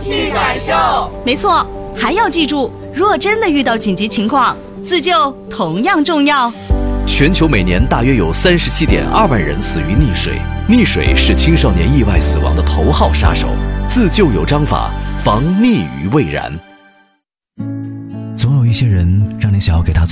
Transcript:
去感受。 没错，还要记住，若真的遇到紧急情况，自救同样重要。 全球每年大约有37.2万人死于溺水，溺水是青少年意外死亡的头号杀手。自救有章法，防溺于未然。 总有一些人让你想要给他最